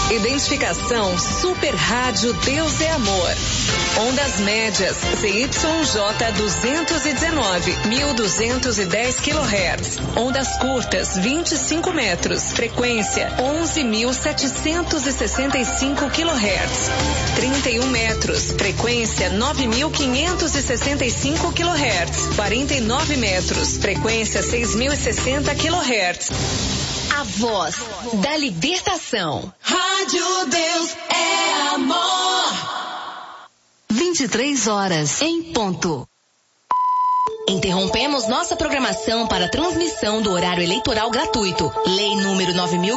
Identificação Super Rádio Deus é Amor. Ondas médias ZYJ 219, 1210 kHz. Ondas curtas 25 metros. Frequência 11.765 kHz. 31 metros. Frequência 9.565 kHz. 49 metros. Frequência 6.060 kHz. A voz da libertação. Rádio Deus é amor. 23 horas em ponto. Interrompemos nossa programação para transmissão do horário eleitoral gratuito. Lei número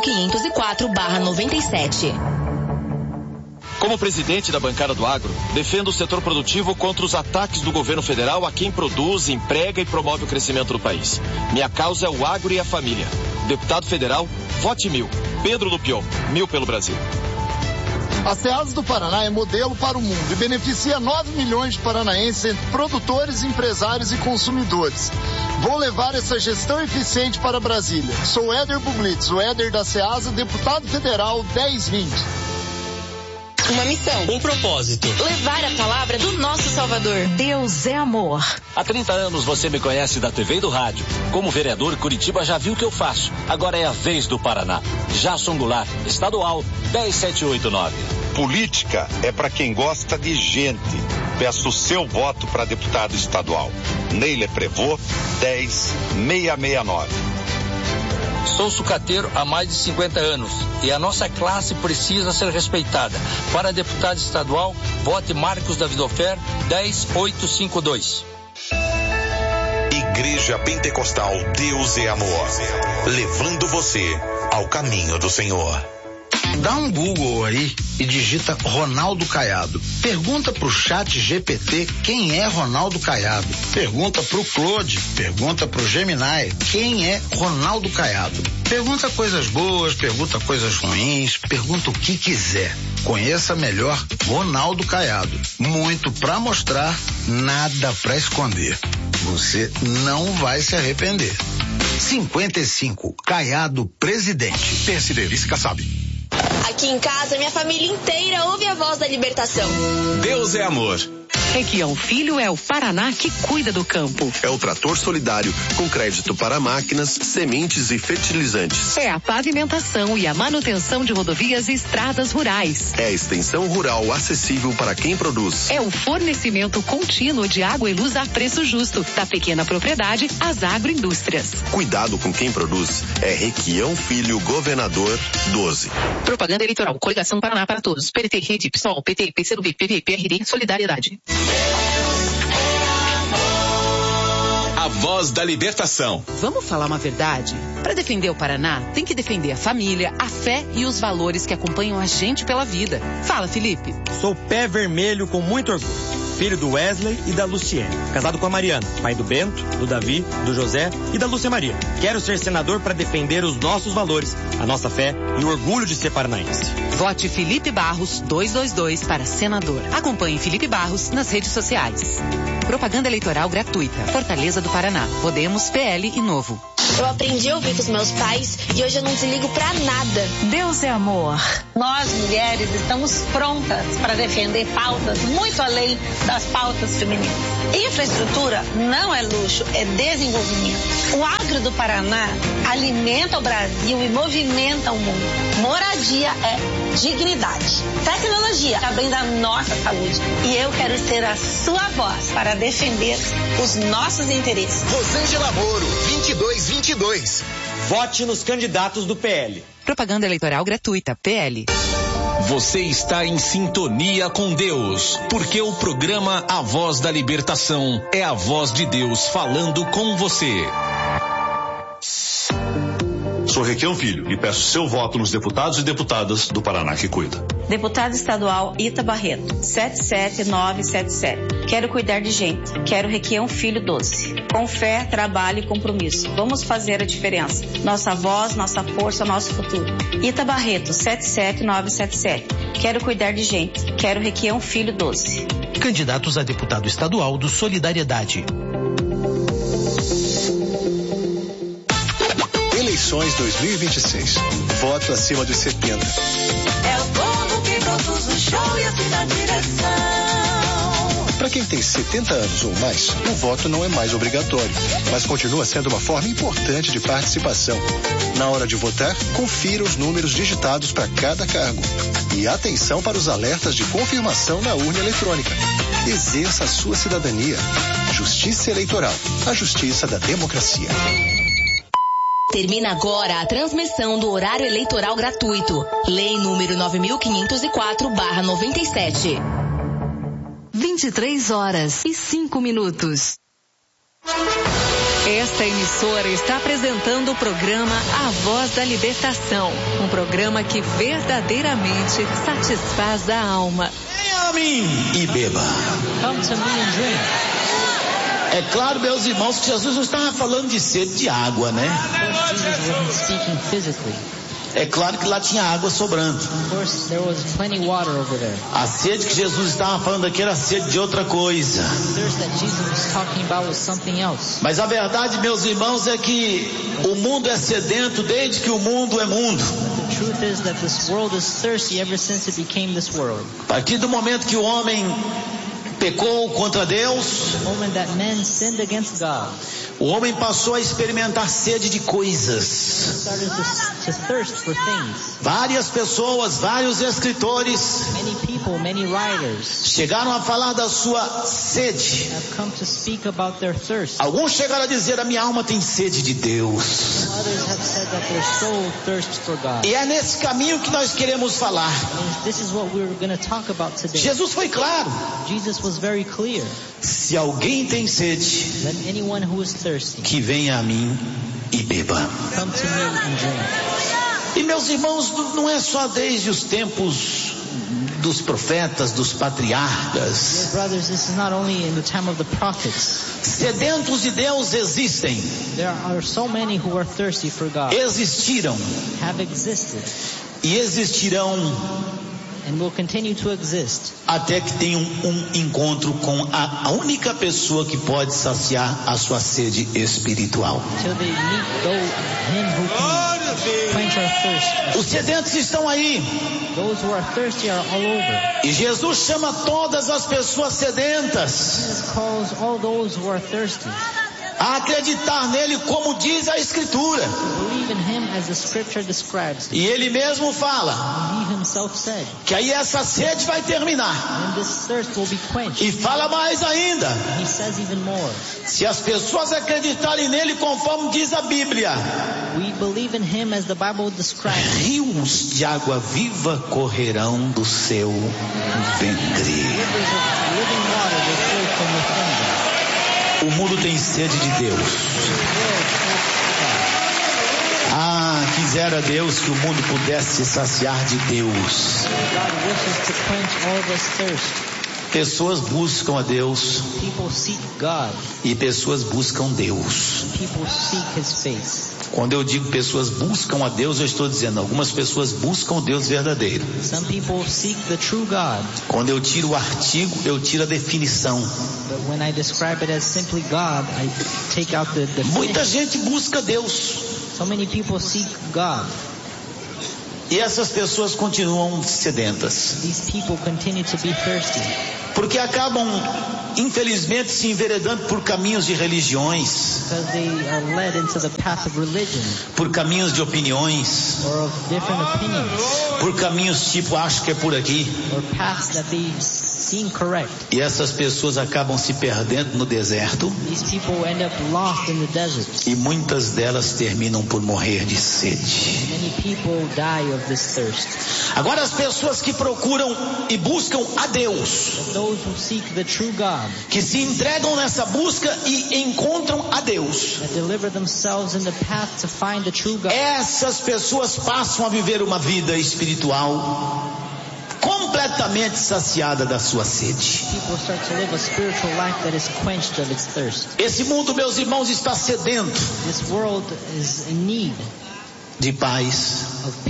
9.504/97. Como presidente da bancada do agro, defendo o setor produtivo contra os ataques do governo federal a quem produz, emprega e promove o crescimento do país. Minha causa é o agro e a família. Deputado federal, vote 1000. Pedro Lupion, 1000 pelo Brasil. A Ceasa do Paraná é modelo para o mundo e beneficia 9 milhões de paranaenses entre produtores, empresários e consumidores. Vou levar essa gestão eficiente para Brasília. Sou Éder Buglitz, o Éder da Ceasa, deputado federal 1020. Uma missão. Um propósito. Levar a palavra do nosso Salvador. Deus é amor. Há 30 anos você me conhece da TV e do rádio. Como vereador, Curitiba já viu o que eu faço. Agora é a vez do Paraná. Jason Goulart, estadual 10789. Política é para quem gosta de gente. Peço o seu voto para deputado estadual. Neile Prevô, 10669. Sou sucateiro há mais de 50 anos e a nossa classe precisa ser respeitada. Para deputado estadual, vote Marcos Davidofer 10852. Igreja Pentecostal Deus é Amor, levando você ao caminho do Senhor. Dá um Google aí e digita Ronaldo Caiado. Pergunta pro chat GPT quem é Ronaldo Caiado. Pergunta pro Claude, pergunta pro Gemini quem é Ronaldo Caiado. Pergunta coisas boas, pergunta coisas ruins, pergunta o que quiser. Conheça melhor Ronaldo Caiado. Muito pra mostrar, nada pra esconder. Você não vai se arrepender. 55, Caiado presidente. PSD, vice Kassab. Aqui em casa, minha família inteira ouve a voz da libertação. Deus é amor. Requião Filho é o Paraná que cuida do campo. É o trator solidário com crédito para máquinas, sementes e fertilizantes. É a pavimentação e a manutenção de rodovias e estradas rurais. É a extensão rural acessível para quem produz. É o fornecimento contínuo de água e luz a preço justo, da pequena propriedade às agroindústrias. Cuidado com quem produz. É Requião Filho, governador 12. Propaganda eleitoral. Coligação Paraná para Todos. PDT, Rede, PSOL, PT, PCdoB, PV, PRD, Solidariedade. A voz da libertação. Vamos falar uma verdade? Para defender o Paraná, tem que defender a família, a fé e os valores que acompanham a gente pela vida. Fala, Felipe. Sou pé vermelho com muito orgulho. Filho do Wesley e da Luciene. Casado com a Mariana. Pai do Bento, do Davi, do José e da Lúcia Maria. Quero ser senador para defender os nossos valores, a nossa fé e o orgulho de ser paranaense. Vote Felipe Barros 222 para senador. Acompanhe Felipe Barros nas redes sociais. Propaganda eleitoral gratuita. Fortaleza do Paraná. Podemos, PL e Novo. Eu aprendi a ouvir com os meus pais e hoje eu não desligo pra nada. Deus é amor. Nós, mulheres, estamos prontas para defender pautas muito além das pautas femininas. Infraestrutura não é luxo, é desenvolvimento. O agro do Paraná alimenta o Brasil e movimenta o mundo. Moradia é dignidade. Tecnologia também da nossa saúde. E eu quero ser a sua voz para defender os nossos interesses. Rosângela Moro, 2222. Vote nos candidatos do PL. Propaganda eleitoral gratuita. PL. Você está em sintonia com Deus, porque o programa A Voz da Libertação é a voz de Deus falando com você. Sou Requião Filho e peço seu voto nos deputados e deputadas do Paraná que cuida. Deputado estadual Ita Barreto, 77977. Quero cuidar de gente. Quero Requião Filho 12. Com fé, trabalho e compromisso. Vamos fazer a diferença. Nossa voz, nossa força, nosso futuro. Ita Barreto, 77977. Quero cuidar de gente. Quero Requião Filho 12. Candidatos a deputado estadual do Solidariedade. Eleições 2026. Voto acima dos 70. É o povo que produz o show e assim dá direção. Para quem tem 70 anos ou mais, o voto não é mais obrigatório, mas continua sendo uma forma importante de participação. Na hora de votar, confira os números digitados para cada cargo. E atenção para os alertas de confirmação na urna eletrônica. Exerça a sua cidadania. Justiça Eleitoral, a justiça da democracia. Termina agora a transmissão do horário eleitoral gratuito. Lei número 9504/97. 23h05. Esta emissora está apresentando o programa A Voz da Libertação, um programa que verdadeiramente satisfaz a alma. Venha a mim e beba. Come to me and drink. É claro, meus irmãos, que Jesus não estava falando de sede de água, né? É claro que lá tinha água sobrando. A sede que Jesus estava falando aqui era sede de outra coisa. Mas a verdade, meus irmãos, é que o mundo é sedento desde que o mundo é mundo. A partir do momento que o homem pecou contra Deus, o homem passou a experimentar sede de coisas. Várias pessoas, vários escritores chegaram a falar da sua sede. Alguns chegaram a dizer: a minha alma tem sede de Deus. E é nesse caminho que nós queremos falar. Jesus foi claro. Se alguém tem sede, que venha a mim e beba. E meus irmãos, não é só desde os tempos dos profetas, dos patriarcas. Sedentos de Deus existem. Existiram. E existirão. And will continue to exist. Até que tenham um encontro com a única pessoa que pode saciar a sua sede espiritual. Os sedentos estão aí. Those who are thirsty are all over. E Jesus chama todas as pessoas sedentas. Jesus calls all those who are thirsty. A acreditar nele como diz a Escritura. E ele mesmo fala que aí essa sede vai terminar. E fala mais ainda: se as pessoas acreditarem nele conforme diz a Bíblia, rios de água viva correrão do seu ventre. O mundo tem sede de Deus. Ah, quisera Deus que o mundo pudesse se saciar de Deus. Pessoas buscam a Deus. E pessoas buscam Deus. Quando eu digo pessoas buscam a Deus, eu estou dizendo algumas pessoas buscam o Deus verdadeiro. Quando eu tiro o artigo, eu tiro a definição. Muita gente busca Deus. E essas pessoas continuam sedentas. Porque acabam, infelizmente, se enveredando por caminhos de religiões, por caminhos de opiniões, por caminhos tipo acho que é por aqui. E essas pessoas acabam se perdendo no deserto. E muitas delas terminam por morrer de sede. Agora as pessoas que procuram e buscam a Deus, que se entregam nessa busca e encontram a Deus, essas pessoas passam a viver uma vida espiritual completamente saciada da sua sede. Esse mundo, meus irmãos, está sedento de paz.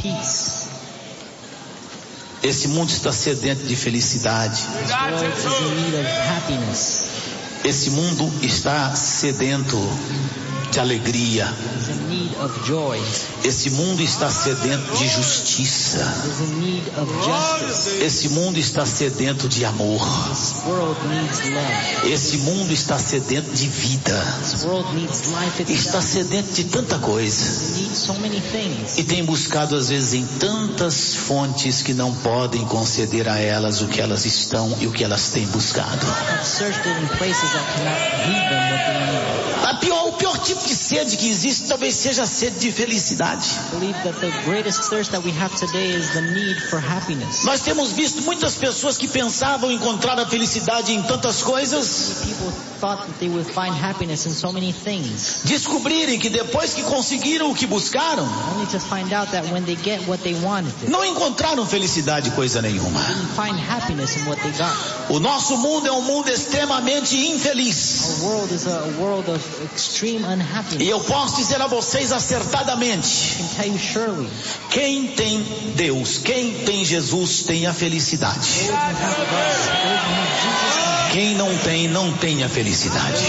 Esse mundo está sedento de felicidade. Esse mundo está sedento de alegria. Is in need of joy. Esse mundo está sedento de justiça. Is in need of justice. Esse mundo está sedento de amor. This world needs love. Esse mundo está sedento de vida. This world needs life itself. Está sedento de tanta coisa. It needs so many things. E tem buscado às vezes em tantas fontes que não podem conceder a elas o que elas estão e o que elas têm buscado. Have searched it in places that cannot give them what they need. O pior tipo de sede que existe talvez seja a sede de felicidade. I believe that the greatest thirst that we have today is the need for happiness. Nós temos visto muitas pessoas que pensavam encontrar a felicidade em tantas coisas. People thought that they would find happiness in so many things. Descobrirem que depois que conseguiram o que buscaram, Only to find out that when they get what they wanted, não encontraram felicidade coisa nenhuma. didn't find happiness in what they got. O nosso mundo é um mundo extremamente infeliz. Our world is a world of extreme unhappiness. E eu posso dizer a vocês acertadamente, I can tell you surely, quem tem Deus, quem tem Jesus tem a felicidade. those who have God, those who have Jesus, Quem não tem, não tem a felicidade.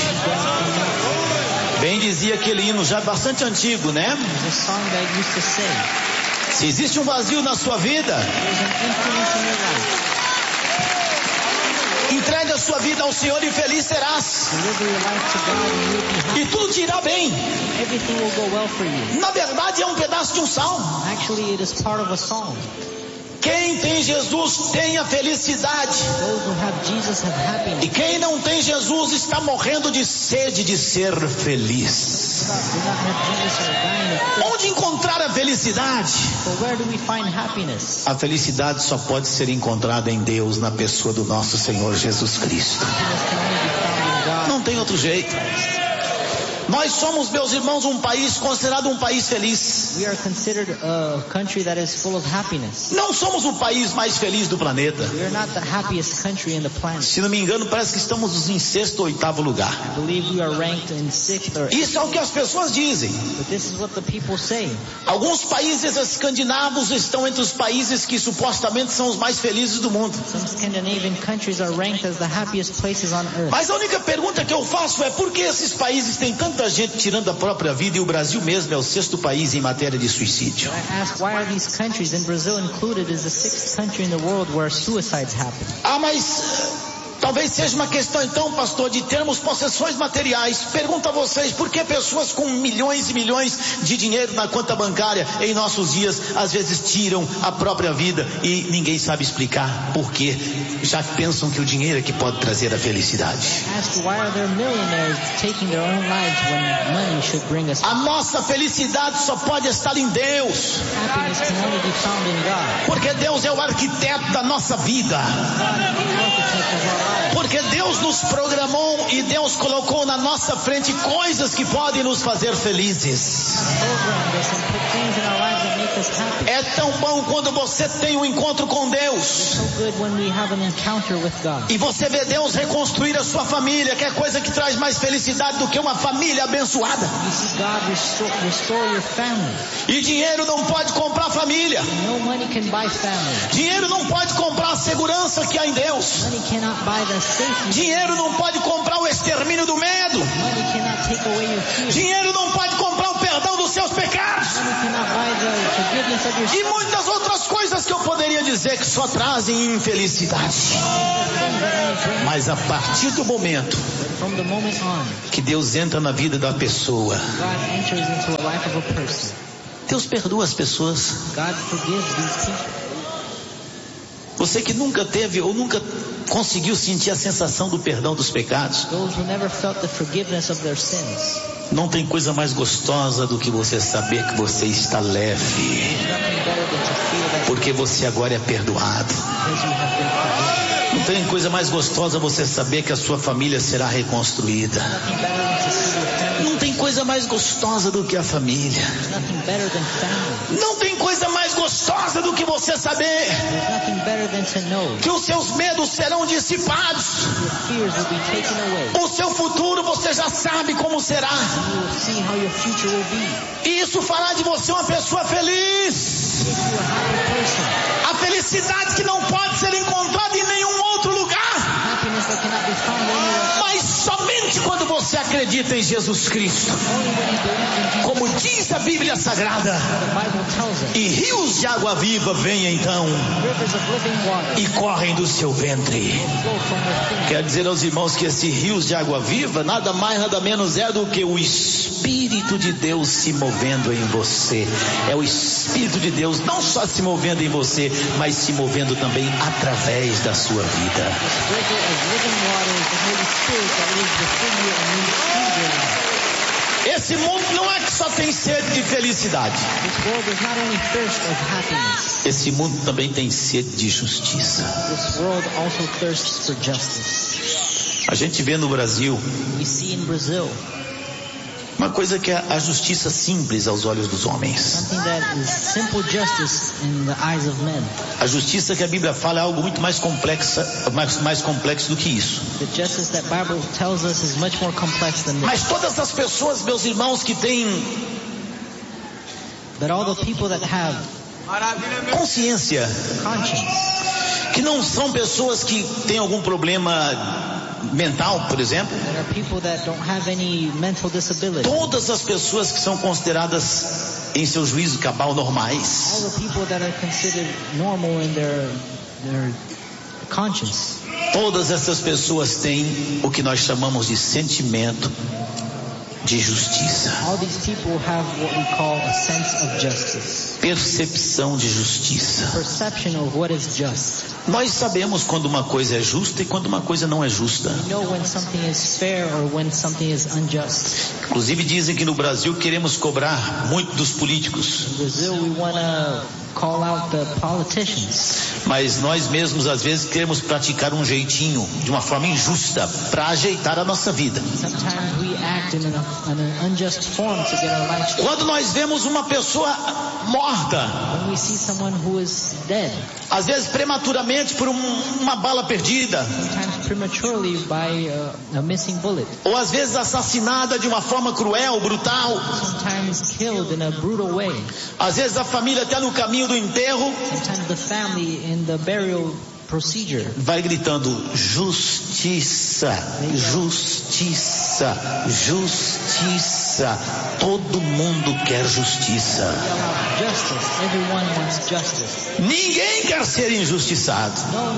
Bem dizia aquele hino já bastante antigo, né? there's a song that used to say, Se existe um vazio na sua vida, there's an emptiness in your life. entregue a sua vida ao Senhor e feliz serás. Deliver your life to God and you'll be happy. E tudo te irá bem. Everything will go well for you. Na verdade é um pedaço de um salmo. Actually, it is part of a song. Quem tem Jesus tem a felicidade. Those who have Jesus have happiness. E quem não tem Jesus está morrendo de sede de ser feliz. Those who do not have Jesus are dying of thirst. Onde encontrar a felicidade? So where do we find happiness? A felicidade só pode ser encontrada em Deus, na pessoa do nosso Senhor Jesus Cristo. Happiness can only be found in God. Não tem outro jeito. Nós somos, meus irmãos, um país considerado um país feliz. We are considered a country that is full of happiness. Não somos o país mais feliz do planeta. We are not the happiest country in the planet. Se não me engano, parece que estamos em 6º ou 8º lugar. I believe we are ranked in 6th or 8th. Isso é o que as pessoas dizem. But this is what the people say. Alguns países escandinavos estão entre os países que supostamente são os mais felizes do mundo. Some Scandinavian countries are ranked as the happiest places on earth. Mas a única pergunta que eu faço é por que esses países têm tanta gente tirando a própria vida e o Brasil mesmo é o 6º país em matéria de suicídio? I ask, why are these countries, and Brazil included, is the 6th country in the world where suicides happen? Mas talvez seja uma questão então, pastor, de termos possessões materiais. Pergunto a vocês, por que pessoas com milhões e milhões de dinheiro na conta bancária em nossos dias às vezes tiram a própria vida e ninguém sabe explicar por quê? Já pensam que o dinheiro é que pode trazer a felicidade. Ask, why are there millionaires taking their own lives when money should bring us? A nossa felicidade só pode estar em Deus. Happiness can only be found in God. Porque Deus é o arquiteto da nossa vida. God is the architect of our lives. Porque Deus nos programou e Deus colocou na nossa frente coisas que podem nos fazer felizes. Programmed us and put things in our lives that make us happy. É tão bom quando você tem um encontro com Deus. So good when we have an encounter with God. E você vê Deus reconstruir a sua família, que é coisa que traz mais felicidade do que uma família abençoada. You see God restore your family. E dinheiro não pode comprar família. No money can buy family. Dinheiro não pode comprar a segurança que há em Deus. Money cannot buy the safety. Dinheiro não pode comprar o extermínio do medo. Money cannot take away your fear. Dinheiro não pode comprar o perdão dos seus pecados. Money cannot buy the forgiveness of your E muitas outras coisas que eu poderia dizer que só trazem infelicidade. Mas a partir do momento From the moment on, que Deus entra na vida da pessoa, God enters into a life of a person. Deus perdoa as pessoas. God forgives these people. Você que nunca teve ou nunca conseguiu sentir a sensação do perdão dos pecados, Those who never felt the forgiveness of their sins. não tem coisa mais gostosa do que você saber que você está leve, Nothing better than to feel that porque você agora é perdoado. because you have been forgiven. Não tem coisa mais gostosa você saber que a sua família será reconstruída. Nothing better than to see your family. Não tem coisa mais gostosa do que a família. There's nothing better than family. Não tem coisa mais gostosa do que você saber There's nothing better than to know que os seus medos serão dissipados. your fears will be taken away. O seu futuro você já sabe como será. You will see how your future will be. E isso fará de você uma pessoa feliz. Make you a happy person. A felicidade que não pode ser encontrada em nenhum outro lugar. Happiness that cannot be found anywhere. Mas somente quando você acredita acredita em Jesus Cristo, como diz a Bíblia Sagrada, e rios de água viva vêm então e correm do seu ventre. Quero dizer aos irmãos que esse rios de água viva nada mais nada menos é do que o Espírito de Deus se movendo em você. É o Espírito de Deus não só se movendo em você, mas se movendo também através da sua vida. Esse mundo não é que só tem sede de felicidade. Esse mundo também tem sede de justiça. A gente vê no Brasil uma coisa que é a justiça simples aos olhos dos homens. A justiça que a Bíblia fala é algo muito mais complexo do que isso. Mas todas as pessoas, meus irmãos, que têm consciência, que não são pessoas que têm algum problema mental, por exemplo, todas as pessoas que são consideradas em seu juízo cabal normais, todas essas pessoas têm o que nós chamamos de sentimento de justiça. Percepção de justiça. Nós sabemos quando uma coisa é justa e quando uma coisa não é justa. Inclusive dizem que no Brasil queremos cobrar muito dos políticos. Mas nós mesmos às vezes queremos praticar um jeitinho, de uma forma injusta, para ajeitar a nossa vida. Quando nós vemos uma pessoa morta, às vezes prematuramente por uma bala perdida, ou às vezes assassinada de uma forma cruel, brutal, às vezes a família até no caminho do enterro vai gritando justiça, justiça, justiça. Todo mundo quer justiça. Ninguém quer ser injustiçado.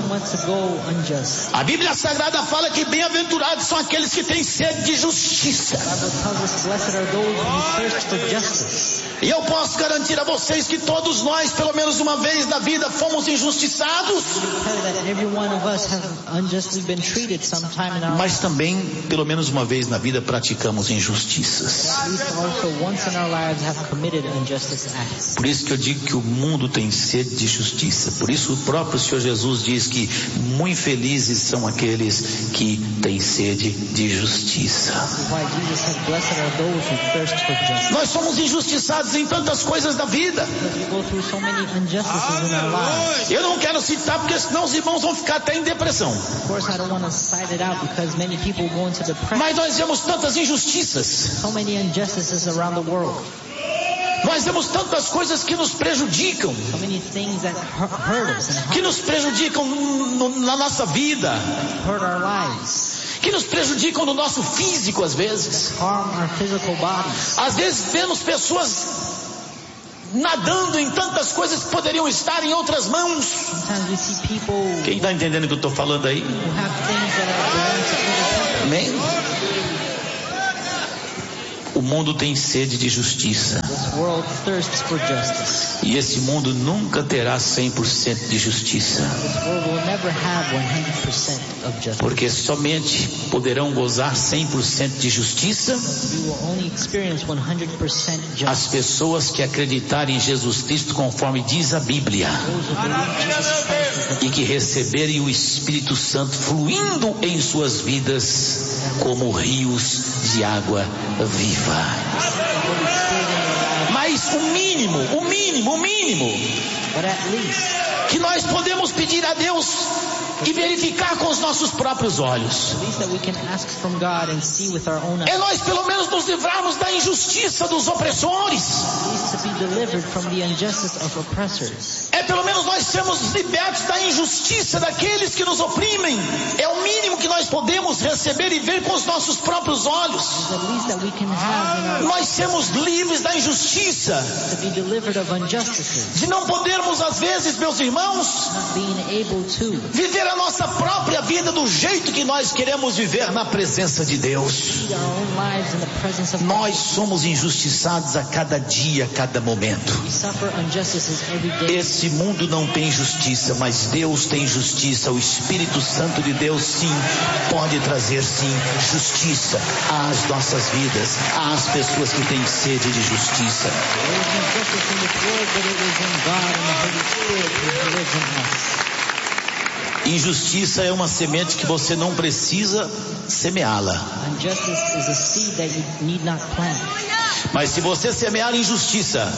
A Bíblia Sagrada fala que bem-aventurados são aqueles que têm sede de justiça. E eu posso garantir a vocês que todos nós, pelo menos uma vez na vida, fomos injustiçados. Mas também, pelo menos uma vez na vida, praticamos injustiças. Por isso que eu digo que o mundo tem sede de justiça. Por isso o próprio Senhor Jesus diz que muito felizes são aqueles que têm sede de justiça. Nós somos injustiçados em tantas coisas da vida. Eu não quero citar porque senão os irmãos vão ficar até em depressão. Mas nós vemos tantas injustiças. Nós vemos tantas coisas que nos prejudicam, que nos prejudicam na nossa vida, que nos prejudicam no nosso físico às vezes. Às vezes vemos pessoas nadando em tantas coisas que poderiam estar em outras mãos. Quem está entendendo o que eu estou falando aí? Amém? O mundo tem sede de justiça. E esse mundo nunca terá 100% de justiça. Porque somente poderão gozar 100% de justiça as pessoas que acreditarem em Jesus Cristo conforme diz a Bíblia, e que receberem o Espírito Santo fluindo em suas vidas como rios de água viva. Mas o mínimo que nós podemos pedir a Deus e verificar com os nossos próprios olhos é nós pelo menos nos livrarmos da injustiça dos opressores. É Pelo menos nós sermos libertos da injustiça daqueles que nos oprimem. É o mínimo que nós podemos receber e ver com os nossos próprios olhos. Nós sermos livres da injustiça, de não podermos às vezes, meus irmãos, viver a nossa própria vida do jeito que nós queremos viver na presença de Deus. Nós somos injustiçados a cada dia, a cada momento. Esse mundo não tem justiça, mas Deus tem justiça. O Espírito Santo de Deus sim pode trazer sim justiça às nossas vidas, às pessoas que têm sede de justiça. Injustiça é uma semente que você não precisa semeá-la. Mas se você semear injustiça,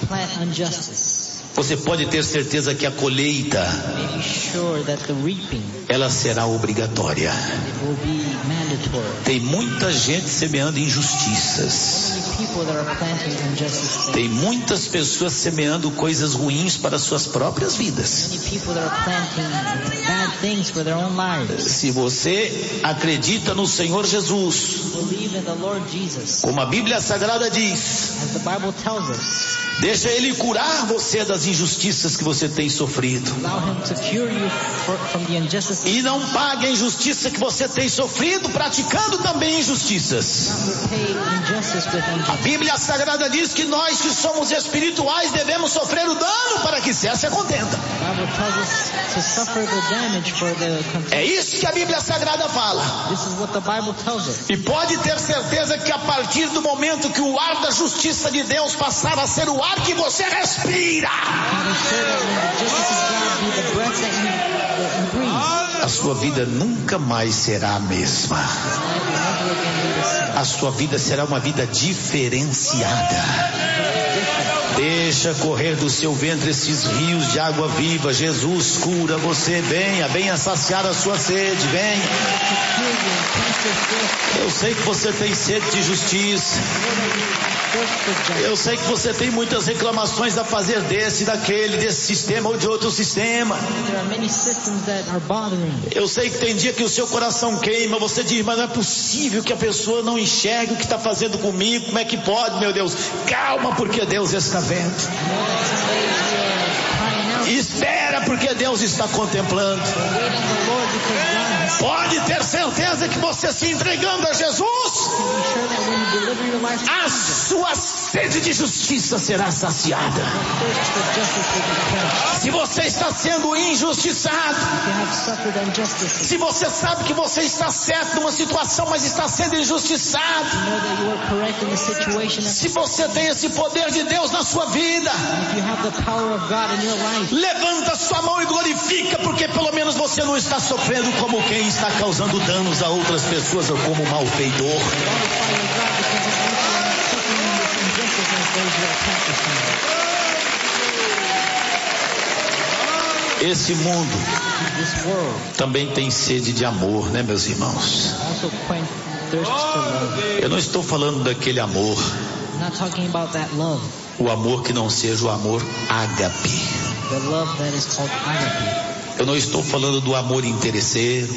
você pode ter certeza que a colheita, ela será obrigatória. Tem muita gente semeando injustiças. Tem muitas pessoas semeando coisas ruins para suas próprias vidas. Se você acredita no Senhor Jesus, como a Bíblia Sagrada diz, deixa Ele curar você das injustiças que você tem sofrido. E não pague a injustiça que você tem sofrido praticando também injustiças. A Bíblia Sagrada diz que nós que somos espirituais devemos sofrer o dano para que cesse a contenda. É isso que a Bíblia Sagrada fala. E pode ter certeza que a partir do momento que o ar da justiça de Deus passar a ser o ar que você respira, a sua vida nunca mais será a mesma. A sua vida será uma vida diferenciada. Deixa correr do seu ventre esses rios de água viva. Jesus cura você. Venha saciar a sua sede. Venha. Eu sei que você tem sede de justiça. Eu sei que você tem muitas reclamações a fazer desse sistema ou de outro sistema. Eu sei que tem dia que o seu coração queima. Você diz, mas não é possível que a pessoa não enxergue o que está fazendo comigo. Como é que pode, meu Deus? Calma, porque Deus está vendo. Espera, porque Deus está contemplando. Pode ter certeza que você se entregando a Jesus, a sua sede de justiça será saciada. Se você está sendo injustiçado, se você sabe que você está certo numa situação, mas está sendo injustiçado, se você tem esse poder de Deus na sua vida, levanta sua mão e glorifica, porque pelo menos você não está sofrendo como quem está causando danos a outras pessoas ou como malfeitor. Esse mundo também tem sede de amor, né, meus irmãos? Eu não estou falando daquele amor, o amor que não seja o amor ágape. Eu não estou falando do amor interesseiro.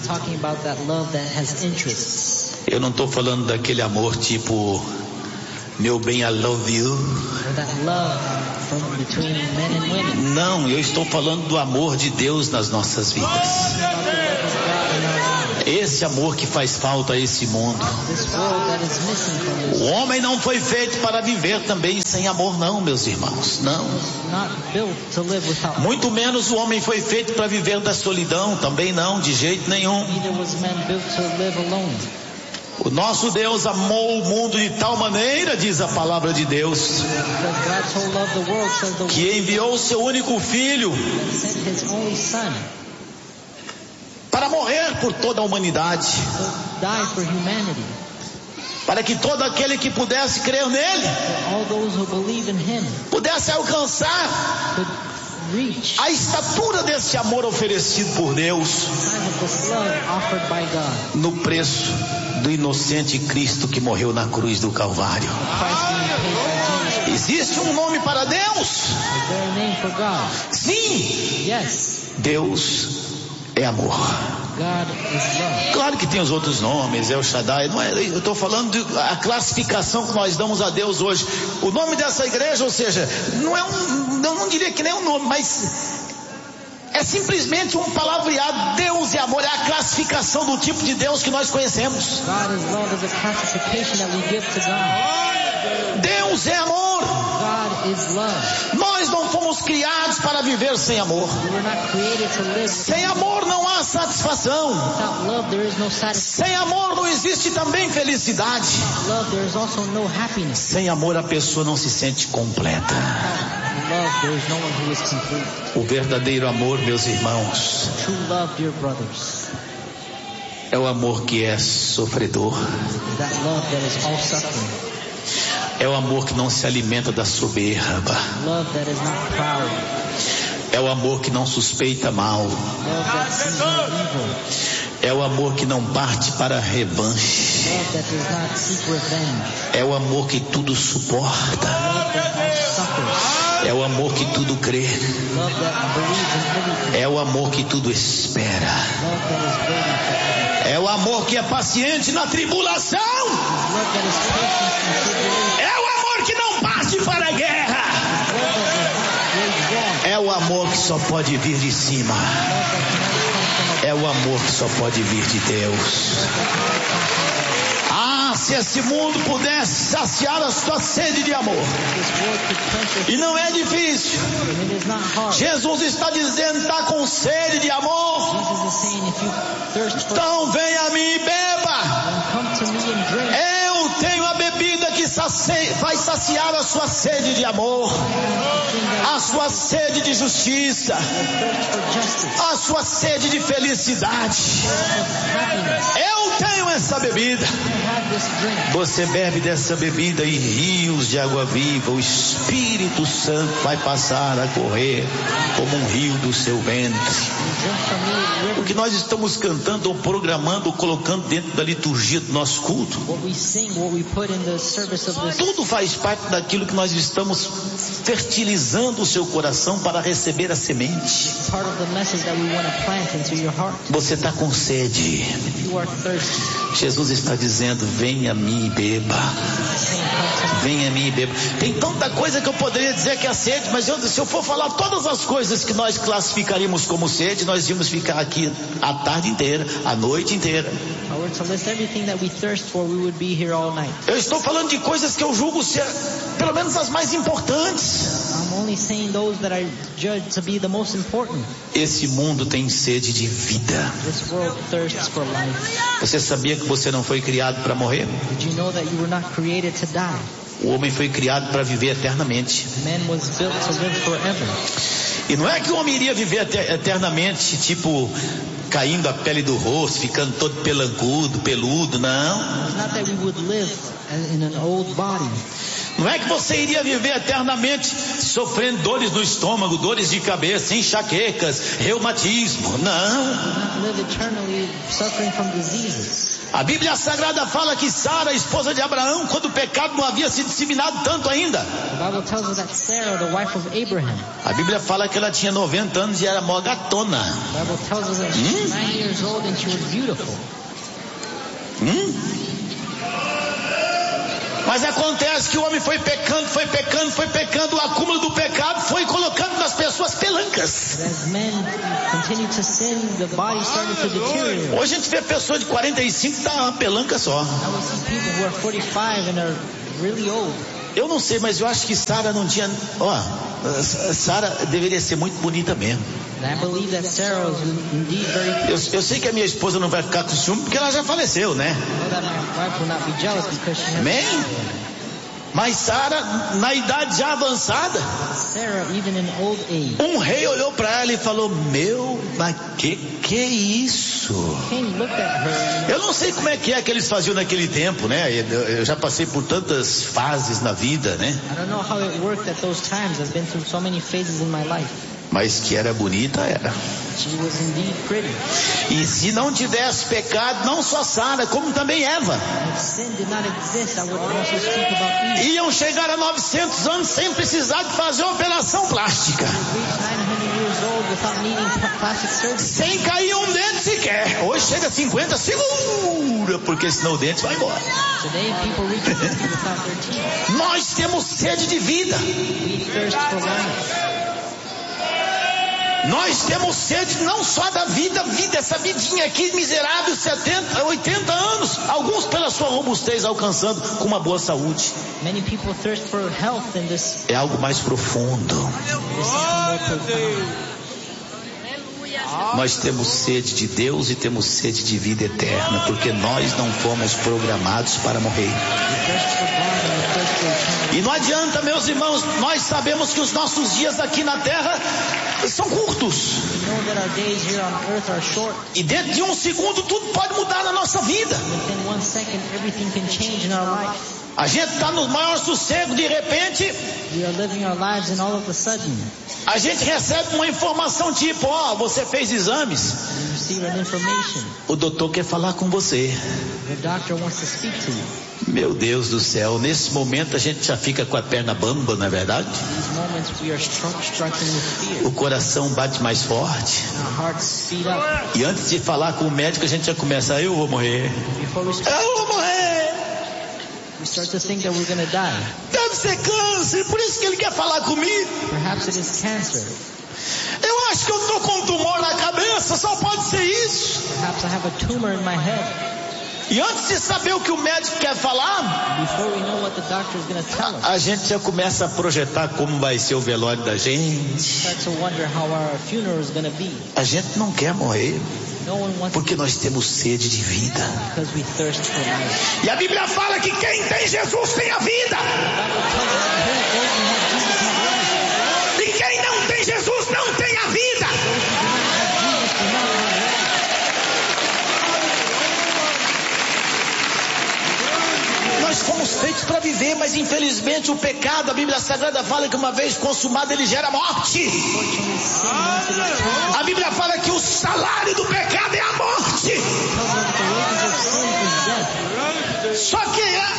Eu não estou falando daquele amor tipo, meu bem, I love you. Não, eu estou falando do amor de Deus nas nossas vidas. Esse amor que faz falta a esse mundo. O homem não foi feito para viver também sem amor, não, meus irmãos, não. Muito menos o homem foi feito para viver da solidão, também não, de jeito nenhum. O nosso Deus amou o mundo de tal maneira, diz a palavra de Deus, que enviou o seu único filho para morrer por toda a humanidade, para que todo aquele que pudesse crer nele pudesse alcançar a estatura desse amor oferecido por Deus no preço do inocente Cristo que morreu na cruz do Calvário. Existe um nome para Deus? Is there a name for God? Sim. Yes. Deus é amor. God is love. Claro que tem os outros nomes, El Shaddai, não é, eu estou falando da classificação que nós damos a Deus hoje. O nome dessa igreja, ou seja, não é eu não diria que nem um nome, mas é simplesmente um palavreado. Deus é amor, é a classificação do tipo de Deus que nós conhecemos. God is love is a classification that we give to God. Deus é amor. God is love. Nós não fomos criados para viver sem amor. We were not created to live. Sem amor não há satisfação. Without love there is no satisfaction. Sem amor não existe também felicidade. Without love there is also no happiness. Sem amor a pessoa não se sente completa. Without love there is no one who is complete. O verdadeiro amor, meus irmãos, True love, dear brothers, é o amor que é sofredor. is that love that is all suffering. É o amor que não se alimenta da soberba. Love that is not proud. É o amor que não suspeita mal. Love that sees no evil. É o amor que não parte para revanche. Love that does not seek revenge. É o amor que tudo suporta. Love that all suffers. É o amor que tudo crê. Love that believes in everything. É o amor que tudo espera. Love that is waiting for everything. É o amor que é paciente na tribulação. Love that is patient in tribulation. É o amor que não parte para a guerra. Love that does not wage war. É o amor que só pode vir de cima. É o amor que só pode vir de Deus. Ah, se esse mundo pudesse saciar a sua sede de amor. E não é difícil. Jesus está dizendo, está com sede de amor. Então venha a mim e beba. Eu tenho a bebida que vai saciar a sua sede de amor, a sua sede de justiça, a sua sede de felicidade. Eu tenho essa bebida. Você bebe dessa bebida e rios de água viva, o Espírito Santo vai passar a correr como um rio do seu ventre. O que nós estamos cantando ou programando ou colocando dentro da liturgia do nosso culto, tudo faz parte daquilo que nós estamos fertilizando o seu coração para receber a semente. Você está com sede. Jesus está dizendo, venha a mim e beba. Venha a mim e beba. Tem tanta coisa que eu poderia dizer que é sede, mas se eu for falar todas as coisas que nós classificaríamos como sede, nós íamos ficar aqui a tarde inteira, a noite inteira. Eu estou falando de coisas que eu julgo ser pelo menos as mais importantes. Esse mundo tem sede de vida. Você sabia que você não foi criado para morrer? O homem foi criado para viver eternamente. E não é que o homem iria viver eternamente, tipo, caindo a pele do rosto, ficando todo pelancudo, peludo, não. Não é que você iria viver eternamente sofrendo dores no estômago, dores de cabeça, enxaquecas, reumatismo, não. A Bíblia Sagrada fala que Sara, esposa de Abraão, quando o pecado não havia se disseminado tanto ainda, a Bíblia fala que ela tinha 90 anos e era mó gatona. Mas acontece que o homem foi pecando, o acúmulo do pecado foi colocando nas pessoas pelancas. Hoje a gente vê pessoas de 45 que tá uma pelanca só. Eu não sei, mas eu acho que Sara não tinha... Sara deveria ser muito bonita mesmo. Eu sei que a minha esposa não vai ficar com ciúme porque ela já faleceu, né? Amém? Mas Sara, na idade já avançada, um rei olhou para ela e falou, mas que é isso? Eu não sei como é que eles faziam naquele tempo, né? Eu já passei por tantas fases na vida, né? Mas que era bonita, era. She was indeed pretty. E se não tivesse pecado, não só Sara, como também Eva, If sin did not exist, I would also speak about Eve. iam chegar a 900 anos sem precisar de fazer operação plástica, Reached 900 years old without needing plastic surgery. sem cair um dente sequer. Hoje chega a 50, segura, porque senão o dente vai embora. Today, people reach 50 without their teeth. Nós temos sede de vida. We thirst for life. Nós temos sede não só da vida, essa vidinha aqui miserável, 70, 80 anos, alguns pela sua robustez alcançando com uma boa saúde. Many people thirst for health in this. É algo mais profundo. There's something more profound. Nós temos sede de Deus e temos sede de vida eterna, porque nós não fomos programados para morrer. E não adianta, meus irmãos, nós sabemos que os nossos dias aqui na terra são curtos. E dentro de um segundo tudo pode mudar na nossa vida. A gente está no maior sossego, de repente a gente recebe uma informação tipo, você fez exames, o doutor quer falar com você. Meu Deus do céu, nesse momento a gente já fica com a perna bamba, não é verdade? O coração bate mais forte. E antes de falar com o médico a gente já começa, eu vou morrer. Eu vou morrer. We start to think that we're going to die. Deve ser câncer, por isso que ele quer falar comigo. Perhaps it is cancer. Eu acho que eu estou com um tumor na cabeça, só pode ser isso. Perhaps I have a tumor in my head. E antes de saber o que o médico quer falar, before we know what the doctor is going to tell us, a gente já começa a projetar como vai ser o velório da gente. Start to wonder how our funeral is going to be. A gente não quer morrer, porque nós temos sede de vida. Because we thirst for life. E a Bíblia fala que quem tem Jesus tem a vida. E quem não tem Jesus não tem a vida. Nós fomos feitos para viver, mas infelizmente o pecado, a Bíblia Sagrada fala que uma vez consumado ele gera morte. A Bíblia fala que o salário do pecado é a morte. Só que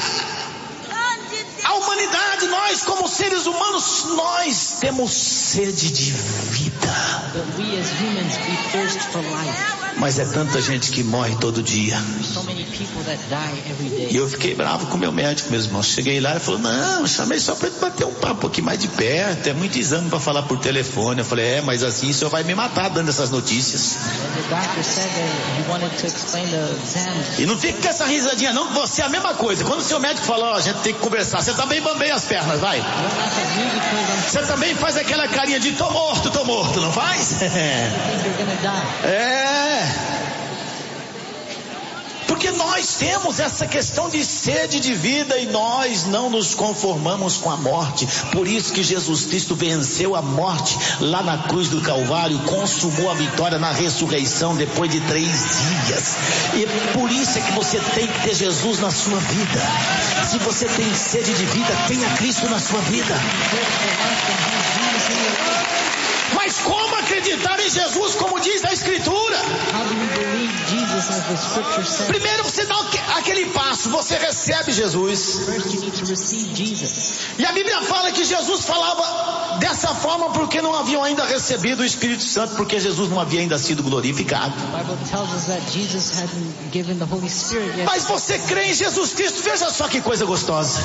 a humanidade, nós como seres humanos, nós temos sede de vida. Mas é tanta gente que morre todo dia. E eu fiquei bravo com o meu médico, meus irmãos. Cheguei lá e falou, não, chamei só para bater um papo aqui mais de perto. É muito exame para falar por telefone. Eu falei, mas assim o senhor vai me matar dando essas notícias. E não fica com essa risadinha não, que você é a mesma coisa. Quando o seu médico fala, a gente tem que conversar, você também bambeia as pernas, vai. Você também faz aquela carinha de tô morto, não faz? Porque nós temos essa questão de sede de vida e nós não nos conformamos com a morte. Por isso que Jesus Cristo venceu a morte lá na cruz do Calvário, consumou a vitória na ressurreição depois de 3 dias. E por isso é que você tem que ter Jesus na sua vida. Se você tem sede de vida, tenha Cristo na sua vida. Mas como acreditar em Jesus como diz a Escritura? Primeiro você dá aquele passo, você recebe Jesus. E a Bíblia fala que Jesus falava dessa forma porque não haviam ainda recebido o Espírito Santo, porque Jesus não havia ainda sido glorificado. Mas você crê em Jesus Cristo, veja só que coisa gostosa.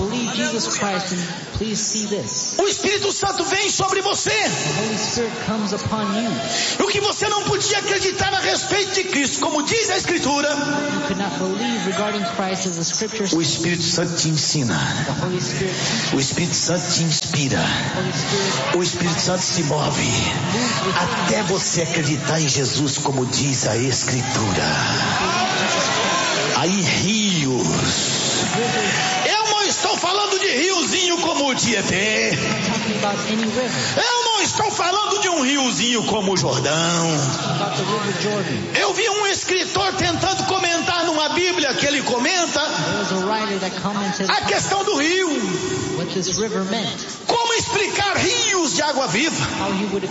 O Espírito Santo vem sobre você. O que você não podia acreditar a respeito de Cristo, como diz a Escritura, o Espírito Santo te ensina, o Espírito Santo te inspira, o Espírito Santo se move até você acreditar em Jesus, como diz a Escritura. Aí rios, eu não estou falando de riozinho como o Tietê, eu não estou falando de um riozinho como o Jordão. Eu vi um escritor tentando comentar numa Bíblia que ele comenta a questão do rio. Como explicar rios de água viva?